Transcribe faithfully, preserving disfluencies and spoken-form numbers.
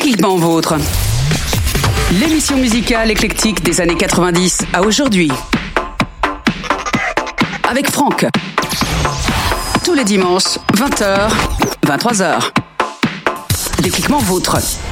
Décliquement Vôtre. L'émission musicale éclectique des années quatre-vingt-dix à aujourd'hui. Avec Franck. Tous les dimanches, vingt heures, vingt-trois heures. Décliquement Vôtre.